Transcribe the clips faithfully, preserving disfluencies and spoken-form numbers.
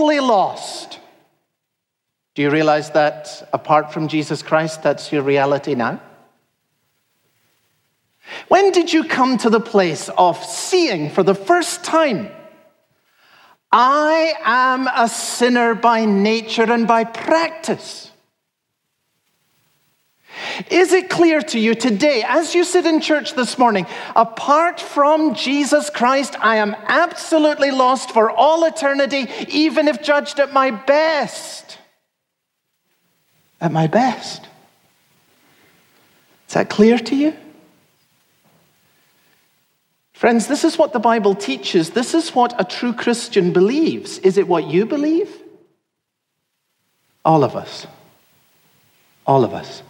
fully lost. Do you realize that apart from Jesus Christ, that's your reality now? When did you come to the place of seeing for the first time, I am a sinner by nature and by practice? Is it clear to you today, as you sit in church this morning, apart from Jesus Christ, I am absolutely lost for all eternity, even if judged at my best? At my best. Is that clear to you? Friends, this is what the Bible teaches. This is what a true Christian believes. Is it what you believe? All of us. All of us.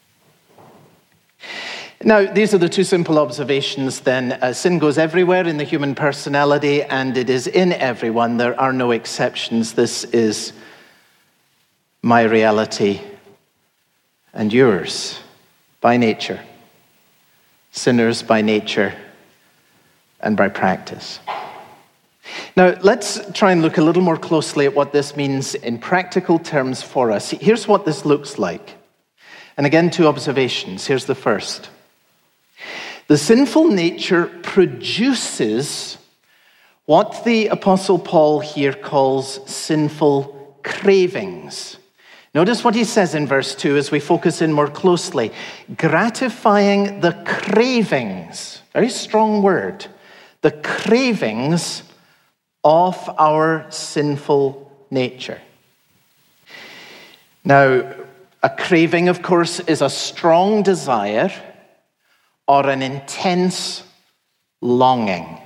Now, these are the two simple observations then. Uh, sin goes everywhere in the human personality, and it is in everyone. There are no exceptions. This is my reality and yours by nature. Sinners by nature and by practice. Now, let's try and look a little more closely at what this means in practical terms for us. Here's what this looks like. And again, two observations. Here's the first. The sinful nature produces what the Apostle Paul here calls sinful cravings. Notice what he says in verse two as we focus in more closely. Gratifying the cravings, very strong word, the cravings of our sinful nature. Now, a craving, of course, is a strong desire or an intense longing.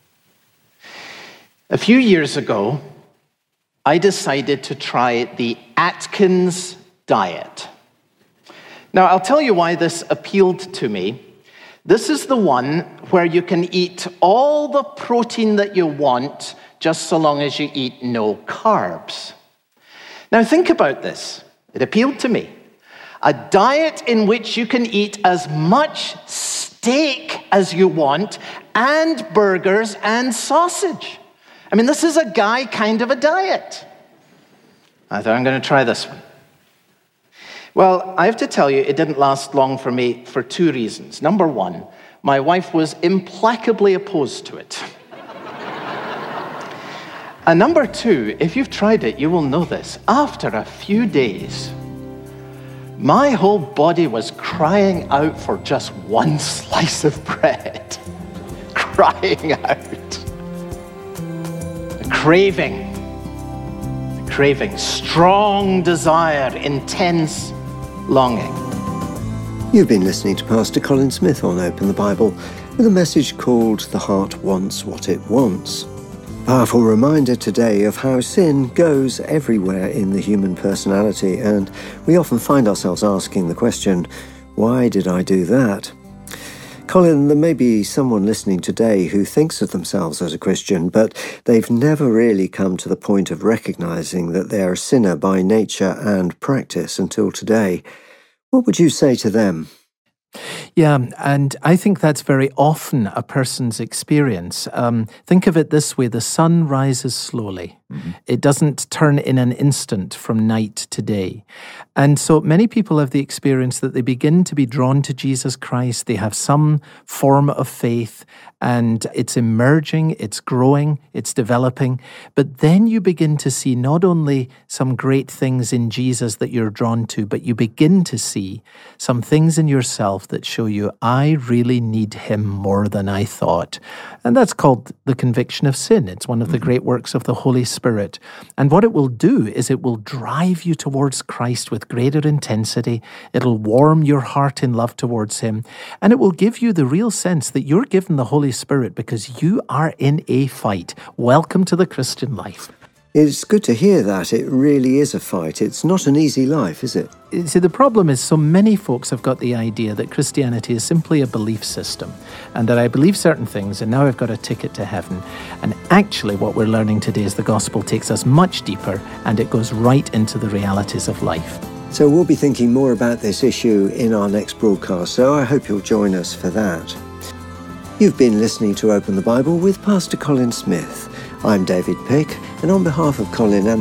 A few years ago, I decided to try the Atkins diet. Now, I'll tell you why this appealed to me. This is the one where you can eat all the protein that you want, just so long as you eat no carbs. Now, think about this. It appealed to me. A diet in which you can eat as much steak as you want, and burgers and sausage. I mean, this is a guy kind of a diet. I thought, I'm going to try this one. Well, I have to tell you, it didn't last long for me for two reasons. Number one, my wife was implacably opposed to it. And number two, if you've tried it, you will know this. After a few days, my whole body was crying out for just one slice of bread. Crying out. A craving. A craving. Strong desire. Intense longing. You've been listening to Pastor Colin Smith on Open the Bible with a message called The Heart Wants What It Wants. Powerful reminder today of how sin goes everywhere in the human personality, and we often find ourselves asking the question, why did I do that? Colin, there may be someone listening today who thinks of themselves as a Christian, but they've never really come to the point of recognizing that they're a sinner by nature and practice until today. What would you say to them? Yeah, and I think that's very often a person's experience. Um, think of it this way, the sun rises slowly. Mm-hmm. It doesn't turn in an instant from night to day. And so many people have the experience that they begin to be drawn to Jesus Christ. They have some form of faith, and it's emerging, it's growing, it's developing. But then you begin to see not only some great things in Jesus that you're drawn to, but you begin to see some things in yourself that show you, I really need him more than I thought. And that's called the conviction of sin. It's one of the great works of the Holy Spirit. And what it will do is it will drive you towards Christ with greater intensity. It'll warm your heart in love towards him. And it will give you the real sense that you're given the Holy Spirit because you are in a fight. Welcome to the Christian life. It's good to hear that. It really is a fight. It's not an easy life, is it? See, the problem is so many folks have got the idea that Christianity is simply a belief system and that I believe certain things and now I've got a ticket to heaven. And actually what we're learning today is the gospel takes us much deeper and it goes right into the realities of life. So we'll be thinking more about this issue in our next broadcast, so I hope you'll join us for that. You've been listening to Open the Bible with Pastor Colin Smith. I'm David Pick, and on behalf of Colin and